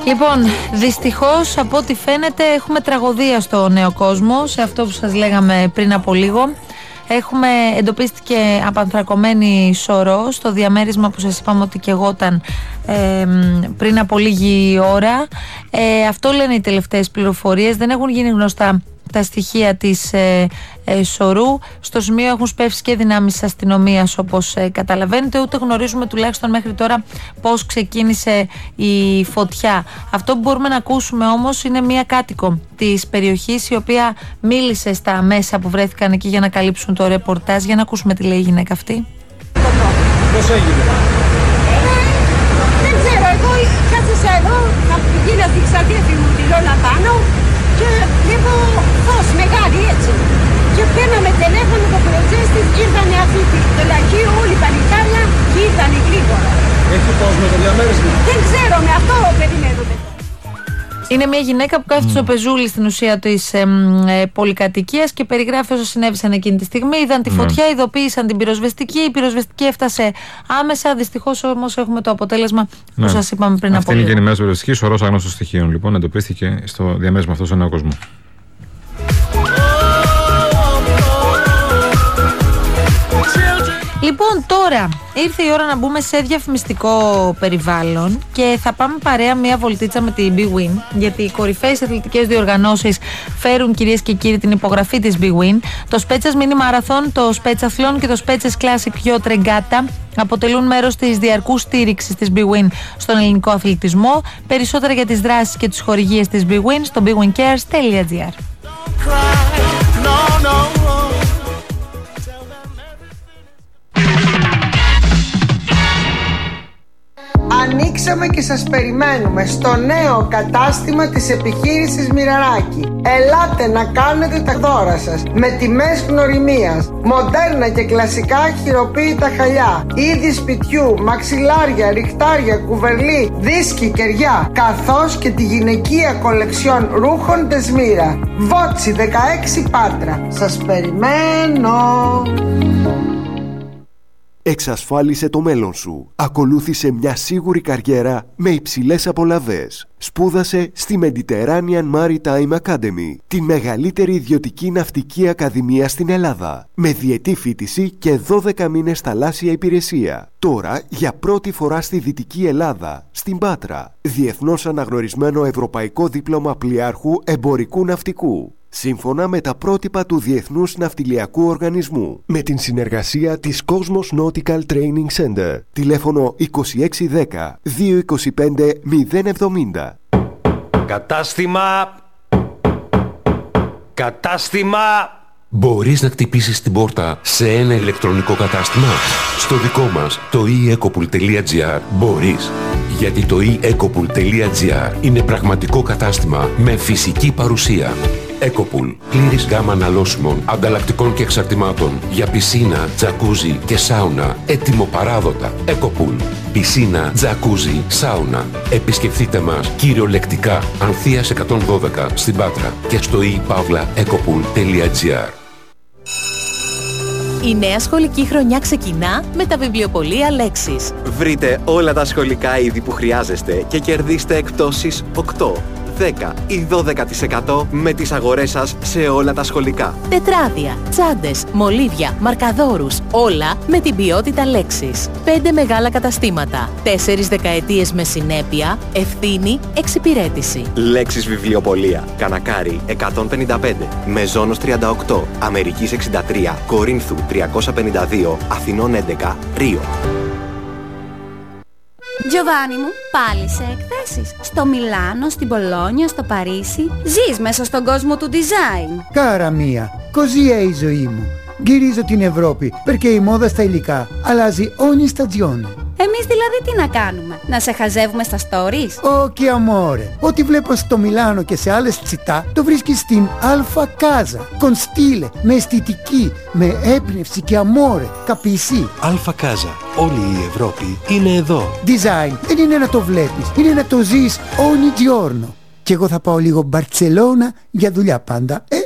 Λοιπόν, δυστυχώς από ό,τι φαίνεται έχουμε τραγωδία στο νέο κόσμο, σε αυτό που σας λέγαμε πριν από λίγο. Εντοπίστηκε απανθρακωμένη σωρό στο διαμέρισμα που σας είπαμε ότι καιγόταν πριν από λίγη ώρα. Αυτό λένε οι τελευταίες πληροφορίες. Δεν έχουν γίνει γνωστά τα στοιχεία της σωρού. Στο σημείο έχουν σπεύσει και δυνάμεις της αστυνομίας, όπως καταλαβαίνετε, ούτε γνωρίζουμε τουλάχιστον μέχρι τώρα πώς ξεκίνησε η φωτιά. Αυτό που μπορούμε να ακούσουμε όμως είναι μία κάτοικο της περιοχής, η οποία μίλησε στα μέσα που βρέθηκαν εκεί για να καλύψουν το ρεπορτάζ. Για να ακούσουμε τι λέει η γυναίκα αυτή. Πώς έγινε? Δεν ξέρω, εγώ κάθισα εδώ, θα πηγαίνει από την Ξαδία τη Μουτιλώνα πάνω και βλέπω φως μεγάλη έτσι. Και παίρναμε τηλέφωνο το προτζέστη, ήρθανε αυτοί το λαχείο, όλοι τα παλικάρια και ήρθανε γρήγορα. Έχει κόσμο το διαμέρισμα? Δεν ξέρω, με αυτό περιμένουμε. Είναι μια γυναίκα που κάθεται στο πεζούλι στην ουσία της πολυκατοικίας και περιγράφει όσα συνέβησαν εκείνη τη στιγμή. Είδαν τη φωτιά, ειδοποίησαν την πυροσβεστική. Η πυροσβεστική έφτασε άμεσα. Δυστυχώς όμως έχουμε το αποτέλεσμα που σας είπαμε πριν από λίγο. Αυτή είναι η γεννημένη πυροσβεστική. Σωρός άγνωστων στοιχείων λοιπόν εντοπίστηκε στο διαμέρισμα αυτό στο νέο κόσμο. Λοιπόν, τώρα ήρθε η ώρα να μπούμε σε διαφημιστικό περιβάλλον και θα πάμε παρέα μία βολτίτσα με την Big Win, γιατί οι κορυφαίες αθλητικές διοργανώσεις φέρουν, κυρίες και κύριοι, την υπογραφή της Big Win. Το Spetses Mini Marathon, το Spetsathlon και το Spetses Classic Yacht Regatta αποτελούν μέρος της διαρκούς στήριξης της Big Win στον ελληνικό αθλητισμό. Περισσότερα για τις δράσεις και τις χορηγίες της Big Win στο bigwincares.gr. Ανοίξαμε και σας περιμένουμε στο νέο κατάστημα της επιχείρησης Μοιραράκη. Ελάτε να κάνετε τα δώρα σας με τιμές γνωριμίας, μοντέρνα και κλασικά χειροποίητα χαλιά, είδη σπιτιού, μαξιλάρια, ριχτάρια, κουβερλί, δίσκοι, κεριά, καθώς και τη γυναικεία κολεξιόν ρούχων Τεσμύρα. Βότσι 16 Πάτρα. Σας περιμένω. Εξασφάλισε το μέλλον σου. Ακολούθησε μια σίγουρη καριέρα με υψηλές απολαβές. Σπούδασε στη Mediterranean Maritime Academy, τη μεγαλύτερη ιδιωτική ναυτική ακαδημία στην Ελλάδα, με διετή φοιτηση και 12 μήνες θαλάσσια υπηρεσία. Τώρα, για πρώτη φορά στη Δυτική Ελλάδα, στην Πάτρα, διεθνώς αναγνωρισμένο ευρωπαϊκό δίπλωμα πλοιάρχου εμπορικού ναυτικού, σύμφωνα με τα πρότυπα του Διεθνούς Ναυτιλιακού Οργανισμού, με την συνεργασία της Cosmos Nautical Training Center. Τηλέφωνο 2610 225 070. Κατάστημα! Μπορείς να χτυπήσεις την πόρτα σε ένα ηλεκτρονικό κατάστημα? Στο δικό μας, το eEcopool.gr, μπορείς. Γιατί το eEcopool.gr είναι πραγματικό κατάστημα με φυσική παρουσία. Ecopool. Πλήρης γάμα αναλώσιμων, ανταλλακτικών και εξαρτημάτων για πισίνα, τζακούζι και σάουνα. Έτοιμο παράδοτα. Ecopool. Πισίνα, τζακούζι, σάουνα. Επισκεφτείτε μας κυριολεκτικά Ανθείας 112 στην Πάτρα και στο ePavlaEcopool.gr. Η νέα σχολική χρονιά ξεκινά με τα βιβλιοπωλεία Λέξης. Βρείτε όλα τα σχολικά είδη που χρειάζεστε και κερδίστε εκπτώσεις 8, 10 ή 12% με τις αγορές σας σε όλα τα σχολικά. Τετράδια, τσάντες, μολύβια, μαρκαδόρους, όλα με την ποιότητα Λέξης. 5 μεγάλα καταστήματα, 4 δεκαετίες με συνέπεια, ευθύνη, εξυπηρέτηση. Λέξης βιβλιοπωλεία. Κανακάρι 155, Μεζόνος 38, Αμερικής 63, Κορίνθου 352, Αθηνών 11, Ρίο. Giovanni μου, πάλι σε εκθέσεις. Στο Μιλάνο, στην Πολόνια, στο Παρίσι. Ζεις μέσα στον κόσμο του design. Κάρα μία, così è η ζωή μου. Γυρίζω την Ευρώπη, perché η μόδα στα υλικά αλλάζει ogni stagione. Εμείς δηλαδή τι να κάνουμε, να σε χαζεύουμε στα stories? Όχι amore, ό,τι βλέπω στο Μιλάνο και σε άλλες τσιτά το βρίσκεις στην Alfa Casa. Con stile, με αισθητική, με έμπνευση και amore, capisci? Alfa Casa, όλη η Ευρώπη είναι εδώ. Design δεν είναι να το βλέπεις, είναι να το ζεις ogni giorno. Και εγώ θα πάω λίγο Μπαρτσελώνα για δουλειά πάντα,